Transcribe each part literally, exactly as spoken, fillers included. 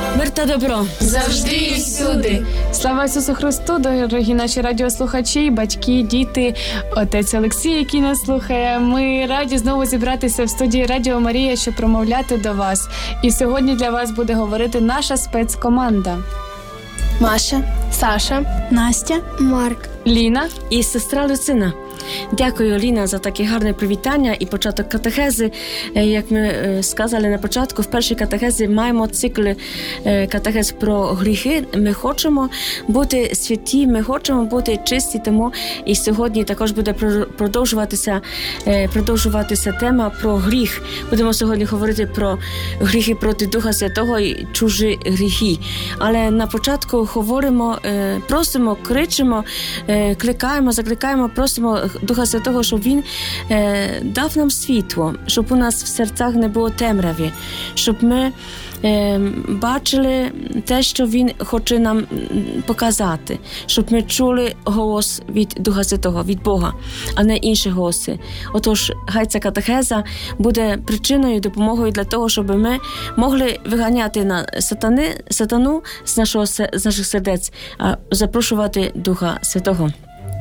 Мир та добро. Завжди і всюди. Слава Ісусу Христу, дорогі наші радіослухачі, батьки, діти, отець Олексій, який нас слухає. Ми раді знову зібратися в студії Радіо Марія, щоб промовляти до вас. І сьогодні для вас буде говорити наша спецкоманда. Маша, Саша, Настя, Марк, Ліна і сестра Люцина. Дякую, Ліна, за таке гарне привітання і початок катехези. Як ми сказали на початку, в першій катехезі маємо цикл катехез про гріхи. Ми хочемо бути святі, ми хочемо бути чисті, тому і сьогодні також буде продовжуватися, продовжуватися тема про гріх. Будемо сьогодні говорити про гріхи проти Духа Святого і чужі гріхи. Але на початку говоримо, просимо, кричимо, кликаємо, закликаємо, просимо Духа Святого, щоб Він е, дав нам світло, щоб у нас в серцях не було темряви, щоб ми е, бачили те, що Він хоче нам показати, щоб ми чули голос від Духа Святого, від Бога, а не інші голоси. Отож, хай ця катехеза буде причиною, допомогою для того, щоб ми могли виганяти на сатани, сатану з, нашого, з наших сердець, а запрошувати Духа Святого.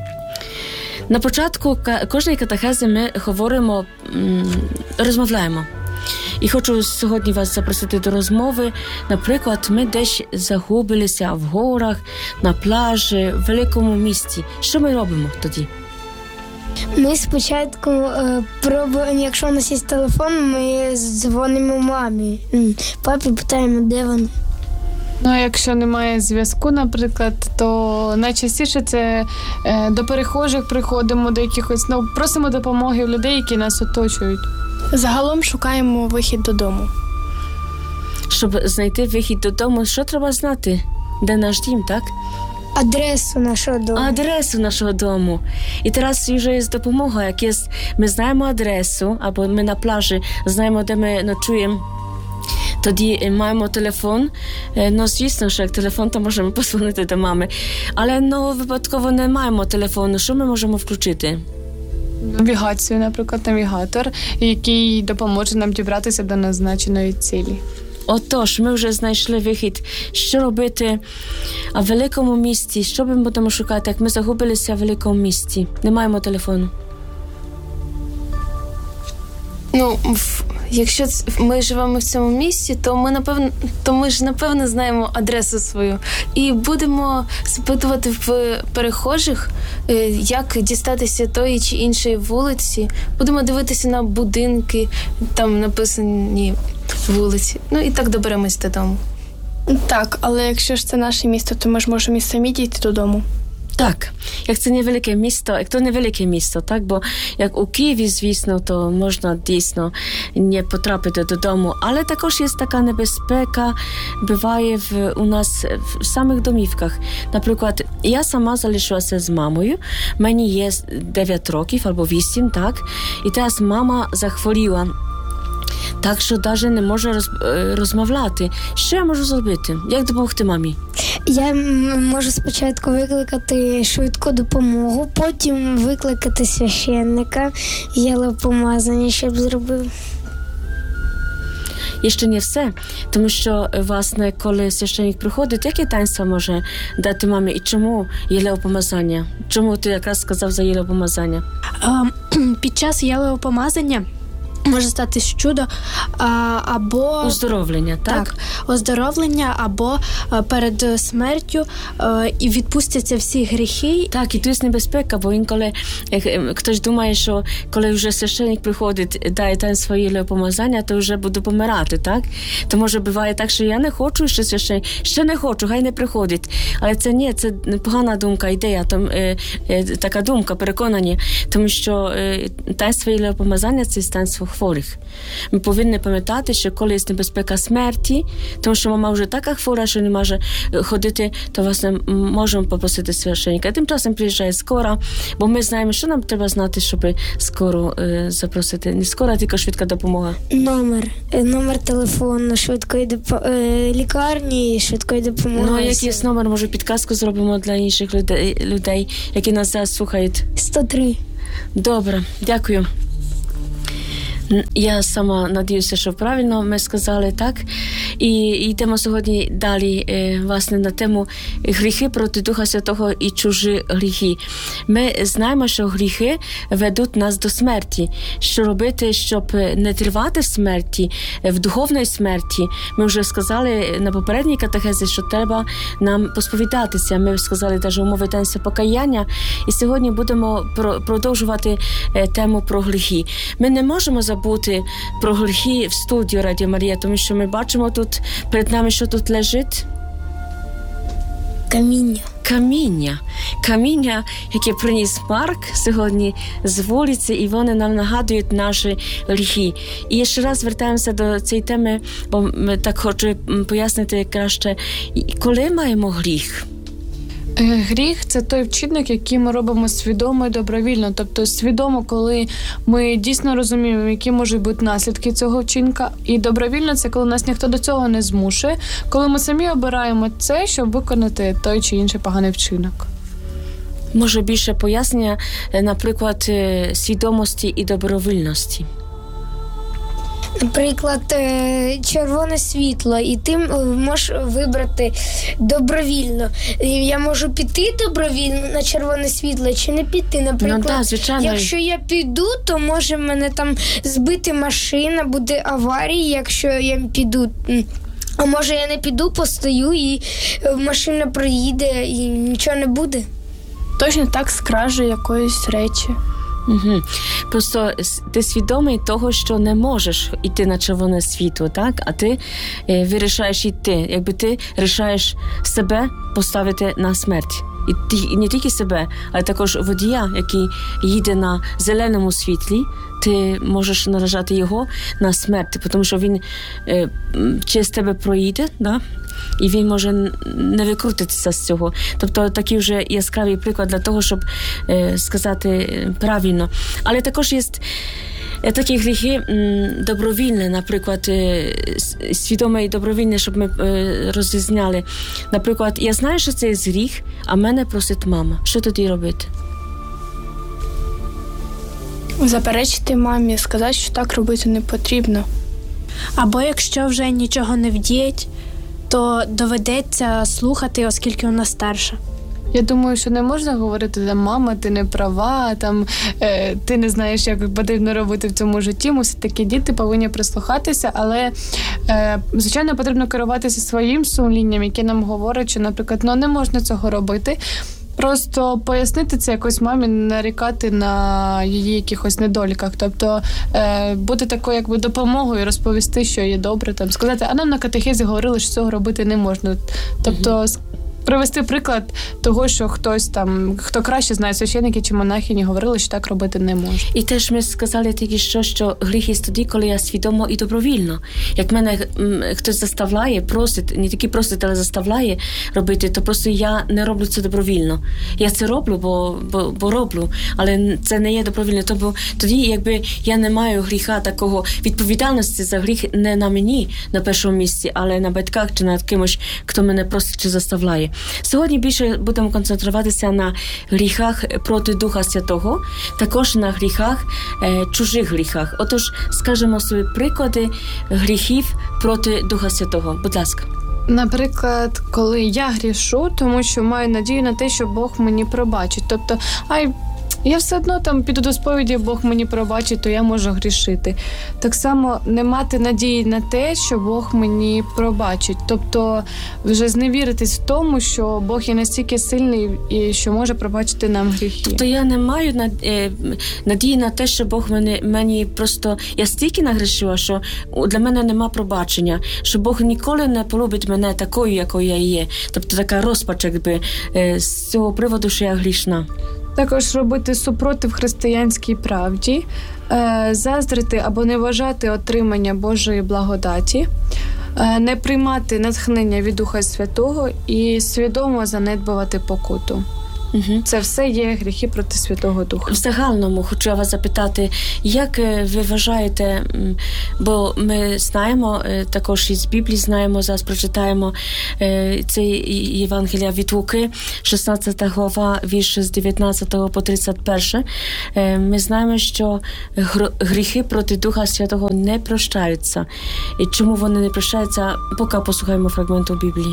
На початку кожної катехези ми говоримо, розмовляємо. І хочу сьогодні вас запросити до розмови. Наприклад, ми десь загубилися в горах, на пляжі, в великому місті. Що ми робимо тоді? Ми спочатку е, пробуємо, якщо у нас є телефон, ми дзвонимо мамі. Папі питаємо, де вони. Ну, а якщо немає зв'язку, наприклад, то найчастіше це е, до перехожих приходимо, до якихось, ну, просимо допомоги у людей, які нас оточують. Загалом шукаємо вихід додому. Щоб знайти вихід додому, що треба знати? Де наш дім, так? Адресу нашого дому. Адресу нашого дому. І зараз вже є допомога, як є, ми знаємо адресу, або ми на пляжі знаємо, де ми ночуємо. Тоді маємо телефон, ну, звісно, що як телефон, то можемо подзвонити до мами. Але, ну, випадково не маємо телефону. Що ми можемо включити? Навігацію, наприклад, навігатор, який допоможе нам дібратися до назначеної цілі. Отож, ми вже знайшли вихід, що робити в великому місті, що ми будемо шукати, як ми загубилися в великому місті. Не маємо телефону. Ну, якщо ми живемо в цьому місці, то ми, напевно, то ми ж, напевно, знаємо адресу свою. І будемо запитувати в перехожих, як дістатися тої чи іншої вулиці. Будемо дивитися на будинки, там написані вулиці. Ну, і так доберемось додому. Так, але якщо ж це наше місто, то ми ж можемо і самі дійти додому. Так, як це невелике місто, як то невелике місто, так, бо як у Києві, звісно, то можна дійсно не потрапити додому, але також є така небезпека, буває в, у нас в самих домівках. Наприклад, я сама залишилася з мамою, мені є дев'ять років або вісім, так, і зараз мама захворіла. Так що навіть не можу роз, розмовляти. Що я можу зробити? Як допомогти мамі? Я можу спочатку викликати швидку допомогу, потім викликати священника, єлеопомазання, щоб зробив. І ще не все, тому що, власне, коли священник приходить, яке таїнство може дати мамі і чому єлеопомазання? Чому ти якраз сказав за єлеопомазання? Під час єлеопомазання може статись чудо а, або... Оздоровлення, так? Так, оздоровлення або а, перед смертю а, і відпустяться всі гріхи. Так, і тут є небезпека, бо інколи хтось думає, що коли вже священник приходить, дає таїнство єлеопомазання, то вже буду помирати, так? То може буває так, що я не хочу, що священник, ще не хочу, хай не приходить. Але це ні, це погана думка, ідея, там, е, е, така думка, переконання, тому що е, таїнство єлеопомазання – це таїнство хворих. Ми повинні пам'ятати, що коли є небезпека смерті, тому що мама вже така хвора, що не може ходити, то, власне, можемо попросити священника. Тим часом приїжджає скора, бо ми знаємо, що нам треба знати, щоб скору е, запросити. Не скора, а тільки швидка допомога. Номер. Номер телефону, швидкої доп... лікарні, швидкої допомоги. Ну, а який номер, може, підказку зробимо для інших людей, людей які нас зараз слухають? сто три. Добре, дякую. Я сама надіюся, що правильно ми сказали, так? І йдемо сьогодні далі, власне, на тему гріхи проти Духа Святого і чужі гріхи. Ми знаємо, що гріхи ведуть нас до смерті. Що робити, щоб не тривати в смерті, в духовній смерті? Ми вже сказали на попередній катехезі, що треба нам посповідатися. Ми сказали навіть умови таїнства покаяння. І сьогодні будемо продовжувати тему про гріхи. Ми не можемо забути про гріхи в студію Радіо Марія, тому що ми бачимо тут перед нами, що тут лежить. Каміння. Каміння. Каміння, яке приніс Марк сьогодні з вулиці, і вони нам нагадують наші гріхи. І ще раз звертаємося до цієї теми, бо так хочу пояснити краще, коли маємо гріх. Гріх – це той вчинок, який ми робимо свідомо і добровільно. Тобто свідомо, коли ми дійсно розуміємо, які можуть бути наслідки цього вчинка. І добровільно – це коли нас ніхто до цього не змушує, коли ми самі обираємо це, щоб виконати той чи інший поганий вчинок. Може більше пояснення, наприклад, свідомості і добровільності? Наприклад, червоне світло, і ти можеш вибрати добровільно. Я можу піти добровільно на червоне світло чи не піти. Наприклад, ну, да, звичайно. Якщо я піду, то може мене там збити машина, буде аварія, якщо я піду. А може я не піду, постою, і машина проїде, і нічого не буде. Точно так з кражею якоїсь речі. Угу. Просто ти свідомий того, що не можеш йти на червоне світло, так? А ти е, вирішаєш йти. Якби ти вирішаєш себе поставити на смерть. І, і не тільки себе, але також водія, який їде на зеленому світлі, ти можеш наражати його на смерть, тому що він е, через тебе проїде, да? І він може не викрутитися з цього. Тобто такий вже яскравий приклад для того, щоб е, сказати правильно. Але також є е, такі гріхи м, добровільні, наприклад, е, свідоме і добровільне, щоб ми е, розрізняли. Наприклад, я знаю, що це є гріх, а мене просить мама. Що тоді робити? Заперечити мамі, сказати, що так робити не потрібно. Або якщо вже нічого не вдіять, то доведеться слухати, оскільки вона старша. Я думаю, що не можна говорити, там, мама, ти не права, там, е, ти не знаєш, як потрібно робити в цьому житті. Ми все-таки діти повинні прислухатися, але, е, звичайно, потрібно керуватися своїм сумлінням, яке нам говорить, що, наприклад, ну, не можна цього робити. Просто пояснити це якось мамі, нарікати на її якихось недоліках. Тобто е, бути такою якби допомогою, розповісти, що є добре, там, сказати, а нам на катехезі говорили, що цього робити не можна. Тобто mm-hmm. привести приклад того, що хтось там, хто краще знає, священники чи монахині, говорили, що так робити не можна. І теж ми сказали тільки що, що гріх є тоді, коли я свідомо і добровільно. Як мене м, хтось заставляє, просить, не тільки просить, але заставляє робити, то просто я не роблю це добровільно. Я це роблю, бо, бо, бо роблю, але це не є добровільно. Тобто тоді, якби я не маю гріха такого, відповідальності за гріх не на мені на першому місці, але на батьках чи на кимось, хто мене просить чи заставляє. Сьогодні більше будемо концентруватися на гріхах проти Духа Святого, також на гріхах, е, чужих гріхах. Отож, скажемо собі приклади гріхів проти Духа Святого. Будь ласка. Наприклад, коли я грішу, тому що маю надію на те, що Бог мені пробачить. Тобто, ай, я все одно там піду до сповіді, Бог мені пробачить, то я можу грішити. Так само не мати надії на те, що Бог мені пробачить. Тобто вже зневіритись в тому, що Бог є настільки сильний і що може пробачити нам гріхи. Тобто я не маю над, е, надії на те, що Бог мені, мені просто... Я стільки нагрішила, що для мене нема пробачення, що Бог ніколи не полюбить мене такою, якою я є. Тобто така розпач, якби, е, з цього приводу, що я грішна. Також робити супротив християнській правді, е, заздрити або не вважати отримання Божої благодаті, е, не приймати натхнення від Духа Святого і свідомо занедбувати покуту. Угу. Це все є гріхи проти Святого Духа. В загальному хочу я вас запитати, як ви вважаєте, м, бо ми знаємо, е, також із Біблії знаємо, зараз прочитаємо е, це Євангелія від Луки, шістнадцята глава, вірш з дев'ятнадцятого по тридцять перший. Е, Ми знаємо, що гр- гріхи проти Духа Святого не прощаються. І чому вони не прощаються, поки послухаємо фрагмент у Біблії.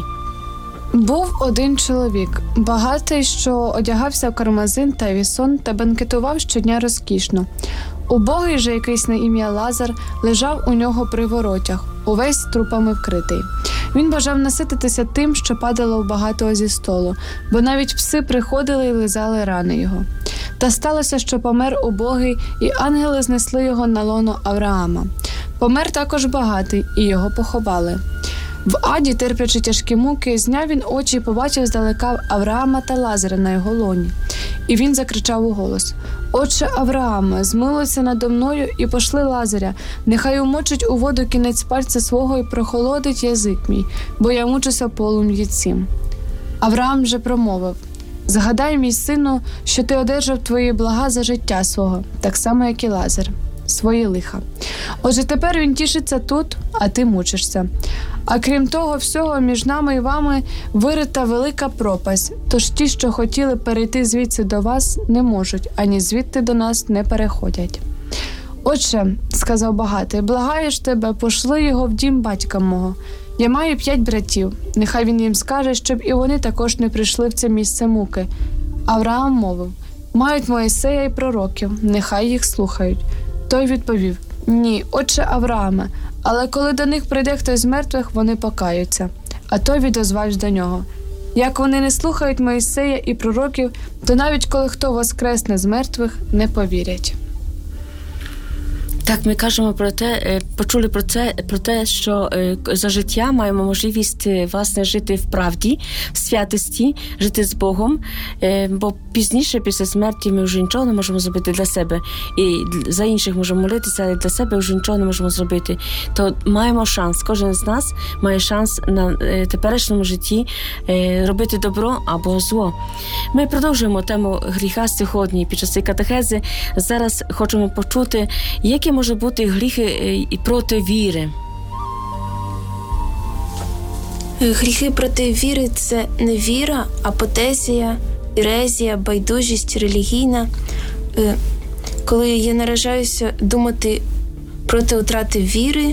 Був один чоловік, багатий, що одягався в кармазин та вісон та бенкетував щодня розкішно. Убогий же якийсь на ім'я Лазар лежав у нього при воротях, увесь трупами вкритий. Він бажав насититися тим, що падало у багатого зі столу, бо навіть пси приходили і лизали рани його. Та сталося, що помер убогий, і ангели знесли його на лоно Авраама. Помер також багатий, і його поховали. В аді, терплячи тяжкі муки, зняв він очі і побачив здалека Авраама та Лазаря на його лоні. І він закричав у голос: «Отче Аврааме, змилуйся надо мною і пошли Лазаря, нехай умочить у воду кінець пальця свого і прохолодить язик мій, бо я мучуся полум'ї цим». Авраам же промовив: «Згадай, мій сину, що ти одержав твої блага за життя свого, так само, як і Лазар, свої лиха. Отже, тепер він тішиться тут, а ти мучишся. А крім того всього, між нами і вами вирита велика пропасть, тож ті, що хотіли перейти звідси до вас, не можуть, ані звідти до нас не переходять». «Отче, – сказав багатий, – благаєш тебе, пошли його в дім батька мого. Я маю п'ять братів, нехай він їм скаже, щоб і вони також не прийшли в це місце муки». Авраам мовив: «Мають Моїсея і пророків, нехай їх слухають». Той відповів: «Ні, отче Аврааме, але коли до них прийде хтось з мертвих, вони покаються». А той відозвався до нього: «Як вони не слухають Моїсея і пророків, то навіть коли хто воскресне з мертвих, не повірять». Так, ми кажемо про те, почули про це, про те, що за життя маємо можливість, власне, жити в правді, в святості, жити з Богом, бо пізніше, після смерті, ми вже нічого не можемо зробити для себе. І за інших можемо молитися, але для себе вже нічого не можемо зробити. То маємо шанс, кожен з нас має шанс на теперішньому житті робити добро або зло. Ми продовжуємо тему гріха сьогодні під час цієї катехези. Зараз хочемо почути, які може бути гріхи проти віри. Гріхи проти віри – це невіра, апотезія, ерезія, байдужість релігійна. Коли я наражаюся думати проти утрати віри,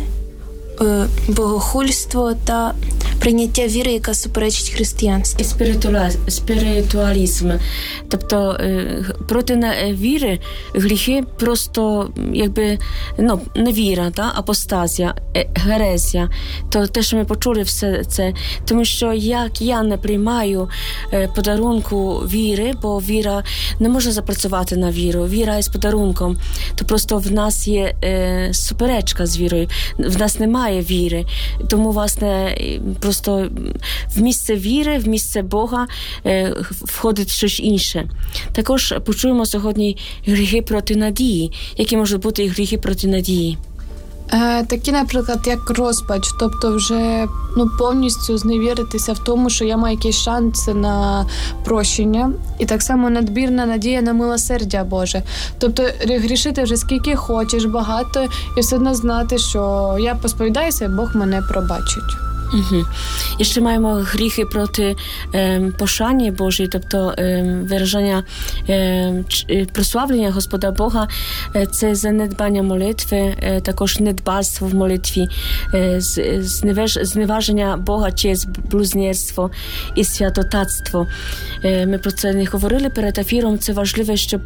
богохульство та прийняття віри, яка суперечить християнству. Спіритуалізм. Тобто проти віри гріхи просто якби, ну, невіра, та? Апостазія, герезія. То те, що ми почули все це. Тому що як я не приймаю подарунку віри, бо віра не може запрацювати на віру. Віра є з подарунком. То просто в нас є суперечка з вірою. В нас немає віри. Тому, власне, просто в місце віри, в місце Бога е, входить щось інше. Також почуємо сьогодні гріхи проти надії. Які можуть бути гріхи проти надії? Е, такі, наприклад, як розпач, тобто вже ну, повністю зневіритися в тому, що я маю якісь шанси на прощення, і так само надмірна надія на милосердя Боже. Тобто грішити вже скільки хочеш, багато, і все одно знати, що я посповідаюся, Бог мене пробачить. Угу. І ще маємо гріхи проти е, пошани Божої, тобто е, виражання е, прославлення Господа Бога, е, це занедбання молитви, е, також недбальство в молитві, е, зневаж, зневаження Бога через блюзнірство і святотатство. Е, ми про це не говорили перед ефіром, це важливо, щоб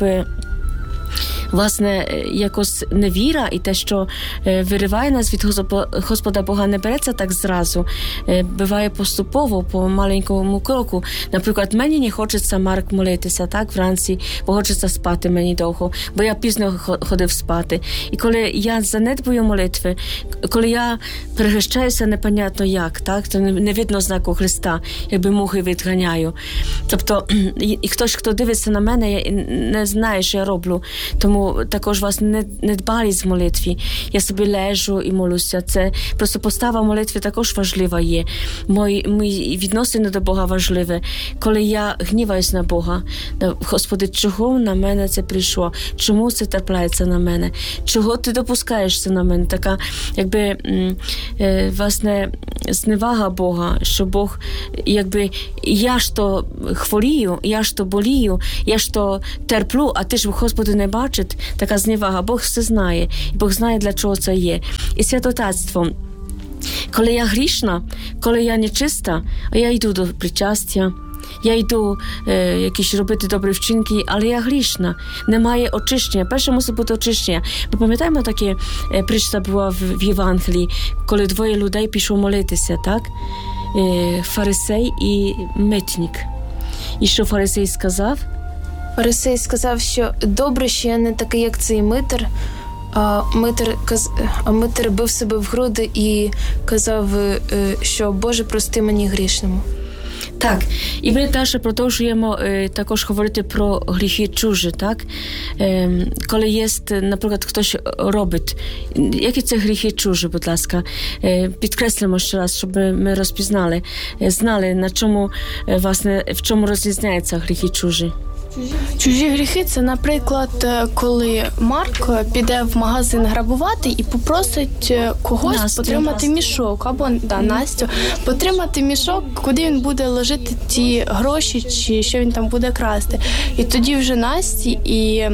власне, якось невіра і те, що вириває нас від Господа Бога, не береться так зразу. Буває поступово, по маленькому кроку. Наприклад, мені не хочеться, Марк, молитися, так, вранці, бо хочеться спати мені довго, бо я пізно ходив спати. І коли я занедбую молитви, коли я перехрещаюся непонятно як, так, то не видно знаку Христа, якби мухи відганяю. Тобто, і хтось, хто дивиться на мене, не знає, що я роблю. Тому тому також вас не, недбалість в молитві. Я собі лежу і молюся. Це просто постава молитви також важлива є. Мої, мої відносини до Бога важливі. Коли я гніваюсь на Бога, Господи, чого на мене це прийшло? Чому це трапляється на мене? Чого ти допускаєш це на мене? Така, якби, власне, зневага Бога, що Бог, якби, я ж то хворію, я ж то болію, я ж то терплю, а ти ж, Господи, не бачить. Така зневага. Бог все знає. І Бог знає, для чого це є. І святотатство. Коли я грішна, коли я нечиста, я йду до причастя, я йду е, якісь робити добрі вчинки, але я грішна. Немає очищення. Перше мусить бути очищення. Ми пам'ятаємо, таке е, причта була в, в Євангелії, коли двоє людей пішов молитися, так? Е, фарисей і митник. І що фарисей сказав? Фарисей сказав, що добре, що я не такий, як цей митар, а митар, а митар бив себе в груди і казав, що Боже, прости мені грішному. Так, і ми далі продовжуємо е, також говорити про гріхи чужі, так? Е, коли є, наприклад, хтось робить, які це гріхи чужі, будь ласка, е, підкреслимо ще раз, щоб ми розпізнали, е, знали, на чому, е, власне, в чому розрізняються гріхи чужі. Чужі гріхи – це, наприклад, коли Марк піде в магазин грабувати і попросить когось Настю. потримати мішок, або да, Настю, потримати мішок, куди він буде ложити ті гроші, чи що він там буде красти. І тоді вже Насті і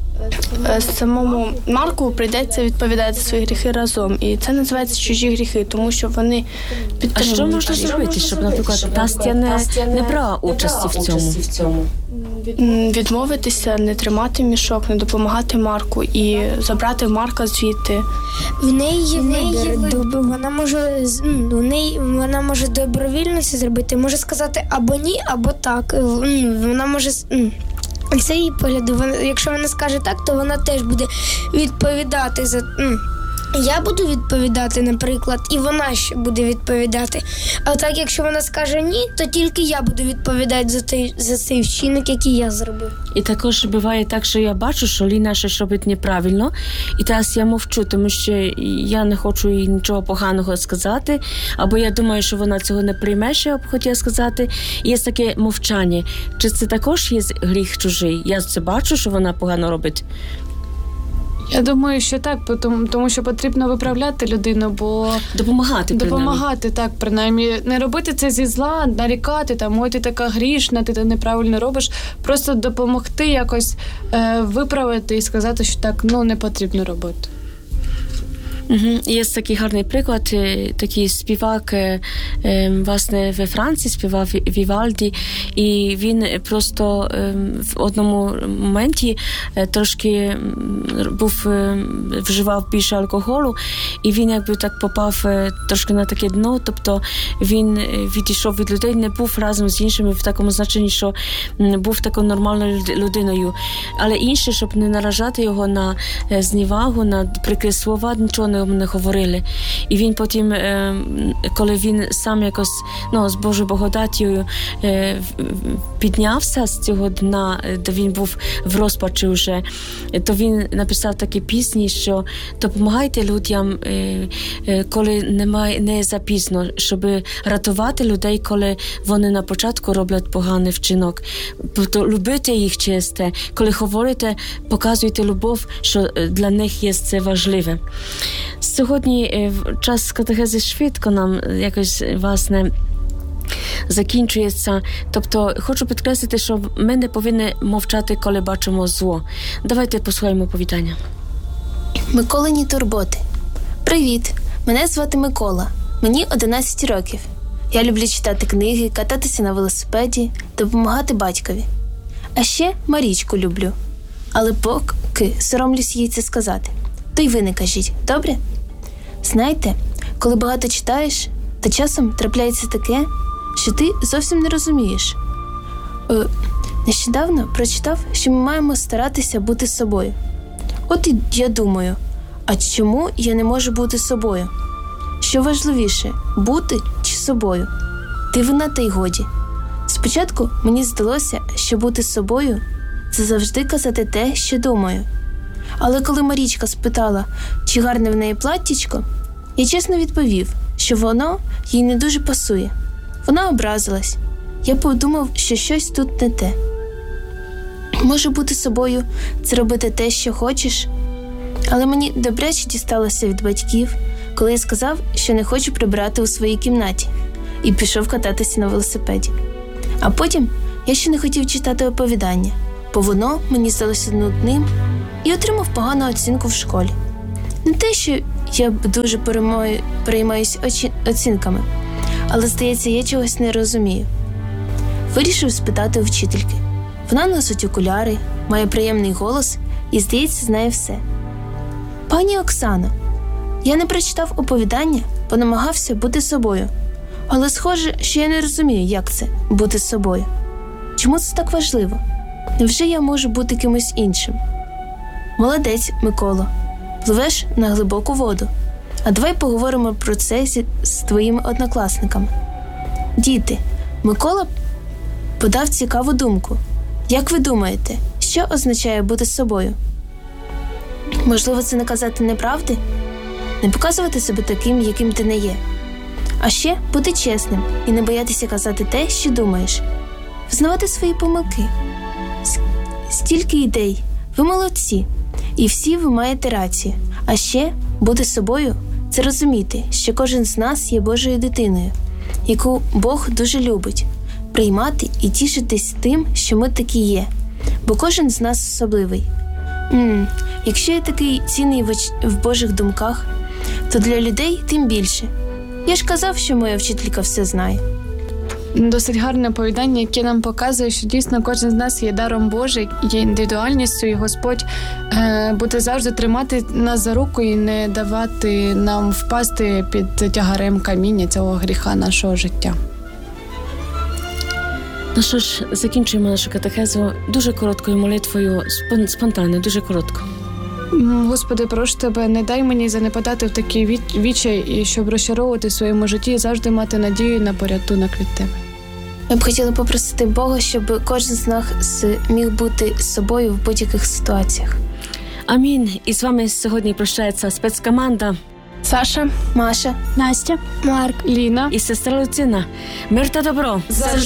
самому Марку прийдеться відповідати за свої гріхи разом. І це називається чужі гріхи, тому що вони підтримують. А що можна зробити, щоб, наприклад, Настя не, не брала участі в цьому? Відмовитися, не тримати мішок, не допомагати Марку і забрати Марка звідти. В неї є вибір. Вона може, ну, неї, вона може добровільно це зробити, може сказати або ні, або так. Вона може... Це її погляду. Якщо вона скаже так, то вона теж буде відповідати за... Я буду відповідати, наприклад, і вона ще буде відповідати. А так, якщо вона скаже ні, то тільки я буду відповідати за той, за цей вчинок, який я зробив. І також буває так, що я бачу, що Ліна щось робить неправильно, і зараз я мовчу, тому що я не хочу їй нічого поганого сказати, або я думаю, що вона цього не прийме, що я б хотіла сказати. І є таке мовчання. Чи це також є гріх чужий? Я це бачу, що вона погано робить. Я думаю, що так, тому, тому що потрібно виправляти людину, бо... Допомагати, Допомагати, принаймні. Так, принаймні. Не робити це зі зла, нарікати, там, ой, ти така грішна, ти це неправильно робиш. Просто допомогти якось е, виправити і сказати, що так, ну, не потрібно робити. Угу. Є такий гарний приклад, такий співак, власне, во Франції співав Вівальді, і він просто в одному моменті трошки був, вживав більше алкоголю, і він якби так попав трошки на таке дно, тобто він відійшов від людей, не був разом з іншими в такому значенні, що був такою нормальною людиною. Але інше, щоб не наражати його на зневагу, на прикрі слова, нічого не не говорили. І він потім, коли він сам якось, ну, з Божою благодаттю піднявся з цього дна, де він був в розпачі вже, то він написав такі пісні, що допомагайте людям, коли немає, не запізно, щоб рятувати людей, коли вони на початку роблять поганий вчинок. Тобто любити їх чисте, коли говорите, показуйте любов, що для них є це важливе. Сьогодні час катехези швидко нам якось, власне, закінчується. Тобто, хочу підкреслити, що ми не повинні мовчати, коли бачимо зло. Давайте послухаємо повітання. Миколині турботи. Привіт, мене звати Микола. Мені одинадцять років. Я люблю читати книги, кататися на велосипеді, допомагати батькові. А ще Марічку люблю. Але поки соромлюсь їй це сказати. То й ви не кажіть, добре? Знаєте, коли багато читаєш, то часом трапляється таке, що ти зовсім не розумієш. Е, нещодавно прочитав, що ми маємо старатися бути собою. От і я думаю, а чому я не можу бути собою? Що важливіше, бути чи собою? Дивина та й годі. Спочатку мені здалося, що бути собою – це завжди казати те, що думаю. Але коли Марічка спитала, чи гарне в неї платтячко, я чесно відповів, що воно їй не дуже пасує. Вона образилась. Я подумав, що щось тут не те. Може бути собою – це робити те, що хочеш? Але мені добряче дісталося від батьків, коли я сказав, що не хочу прибирати у своїй кімнаті, і пішов кататися на велосипеді. А потім я ще не хотів читати оповідання, бо воно мені здалося нудним і отримав погану оцінку в школі. Не те, що я б дуже переймаю, переймаюсь очі, оцінками, але, здається, я чогось не розумію. Вирішив спитати у вчительки. Вона носить окуляри, має приємний голос і, здається, знає все. «Пані Оксано, я не прочитав оповідання, бо намагався бути собою. Але схоже, що я не розумію, як це – бути собою. Чому це так важливо? Невже я можу бути кимось іншим?» «Молодець, Миколо, пливеш на глибоку воду. А давай поговоримо про це зі, з твоїми однокласниками». «Діти, Микола подав цікаву думку. Як ви думаєте, що означає бути собою?» Можливо, це не казати неправди? Не показувати себе таким, яким ти не є. А ще бути чесним і не боятися казати те, що думаєш. Визнавати свої помилки. Стільки ідей. Ви молодці. І всі ви маєте рацію. А ще бути собою – це розуміти, що кожен з нас є Божою дитиною, яку Бог дуже любить. Приймати і тішитись тим, що ми такі є. Бо кожен з нас особливий. М-м, якщо я такий цінний в, оч... в Божих думках, то для людей тим більше. Я ж казав, що моя вчителька все знає. Досить гарне оповідання, яке нам показує, що дійсно кожен з нас є даром Божий, є індивідуальністю, і Господь е, буде завжди тримати нас за руку і не давати нам впасти під тягарем каміння цього гріха нашого життя. Ну що ж, закінчуємо нашу катехезу дуже короткою молитвою, спон- спонтанно, дуже коротко. М, Господи, прошу Тебе, не дай мені занепадати в такий від- відчай, і щоб розчаровувати в своєму житті і завжди мати надію на порятунок від Тебе. Ми б хотіли попросити Бога, щоб кожен з нас міг бути собою в будь-яких ситуаціях. Амінь. І з вами сьогодні прощається спецкоманда Саша, Маша, Настя, Марк, Ліна. і сестра Люцина. Мир та добро! Завжди